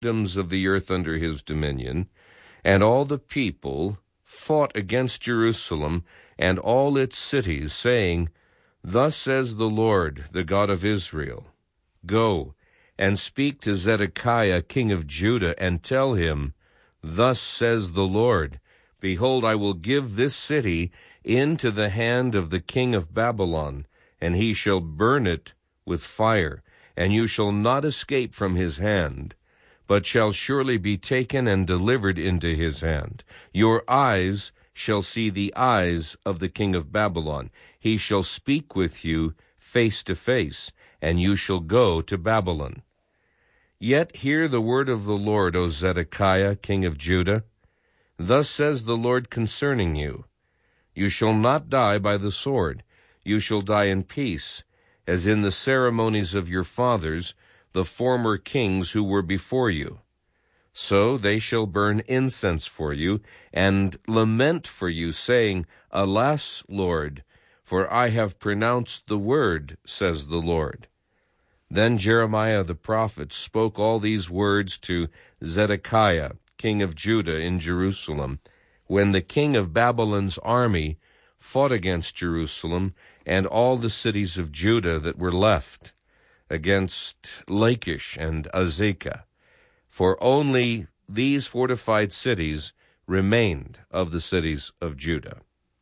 kingdoms of the earth under his dominion, and all the people fought against Jerusalem and all its cities, saying, Thus says the Lord, the God of Israel, Go and speak to Zedekiah king of Judah, and tell him, Thus says the Lord, Behold, I will give this city into the hand of the king of Babylon, and he shall burn it with fire, and you shall not escape from his hand, but shall surely be taken and delivered into his hand. Your eyes shall see the eyes of the king of Babylon. He shall speak with you face to face, and you shall go to Babylon. Yet hear the word of the Lord, O Zedekiah, king of Judah. Thus says the Lord concerning you, You shall not die by the sword, you shall die in peace, as in the ceremonies of your fathers, the former kings who were before you. So they shall burn incense for you, and lament for you, saying, Alas, Lord, for I have pronounced the word, says the Lord. Then Jeremiah the prophet spoke all these words to Zedekiah, king of Judah, in Jerusalem, when the king of Babylon's army fought against Jerusalem and all the cities of Judah that were left, against Lachish and Azekah. For only these fortified cities remained of the cities of Judah.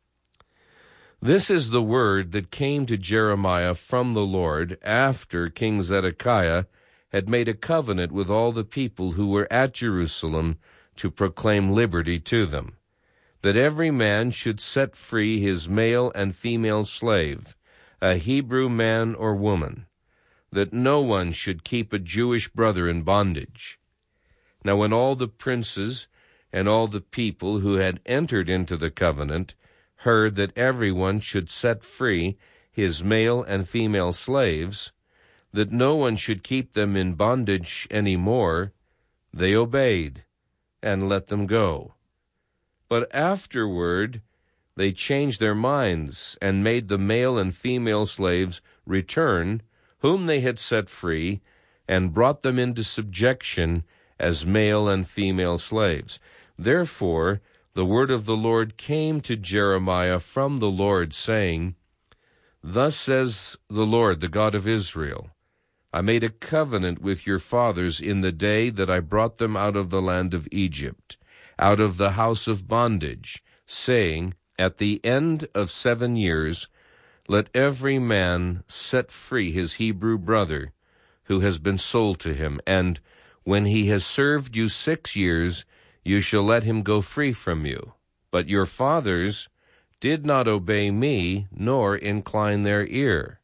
This is the word that came to Jeremiah from the Lord after King Zedekiah had made a covenant with all the people who were at Jerusalem to proclaim liberty to them, that every man should set free his male and female slave, a Hebrew man or woman, that no one should keep a Jewish brother in bondage. Now when all the princes and all the people who had entered into the covenant heard that everyone should set free his male and female slaves, that no one should keep them in bondage any more, they obeyed and let them go. But afterward they changed their minds and made the male and female slaves return, whom they had set free, and brought them into subjection as male and female slaves. Therefore the word of the Lord came to Jeremiah from the Lord, saying, Thus says the Lord, the God of Israel, I made a covenant with your fathers in the day that I brought them out of the land of Egypt, out of the house of bondage, saying, At the end of 7 years, let every man set free his Hebrew brother who has been sold to him, and when he has served you 6 years, you shall let him go free from you. But your fathers did not obey me, nor incline their ear.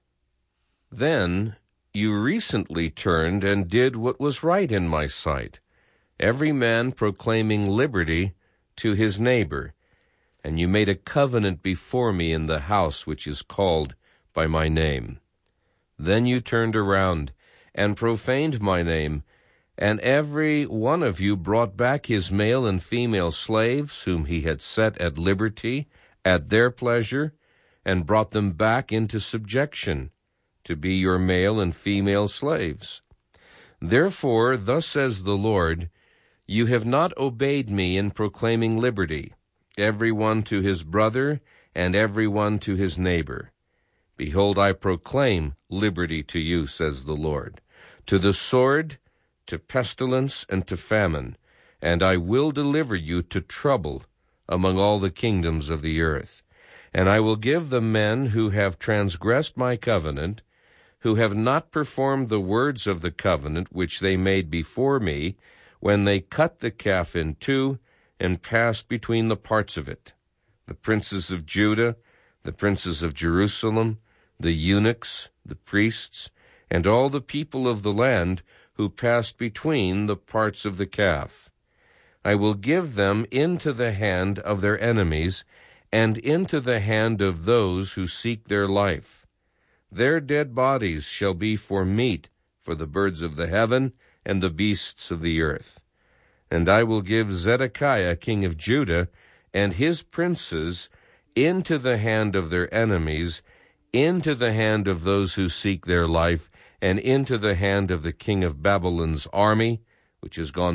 Then you recently turned and did what was right in my sight, every man proclaiming liberty to his neighbor, and you made a covenant before me in the house which is called by my name. Then you turned around and profaned my name, and every one of you brought back his male and female slaves, whom he had set at liberty at their pleasure, and brought them back into subjection, to be your male and female slaves. Therefore, thus says the Lord, you have not obeyed me in proclaiming liberty, every one to his brother, and every one to his neighbor. Behold, I proclaim liberty to you, says the Lord, to the sword, to pestilence, and to famine, and I will deliver you to trouble among all the kingdoms of the earth. And I will give the men who have transgressed my covenant, who have not performed the words of the covenant which they made before me, when they cut the calf in two and passed between the parts of it, the princes of Judah, the princes of Jerusalem, the eunuchs, the priests, and all the people of the land who passed between the parts of the calf. I will give them into the hand of their enemies, and into the hand of those who seek their life. Their dead bodies shall be for meat for the birds of the heaven and the beasts of the earth. And I will give Zedekiah king of Judah and his princes into the hand of their enemies, into the hand of those who seek their life, and into the hand of the king of Babylon's army, which is gone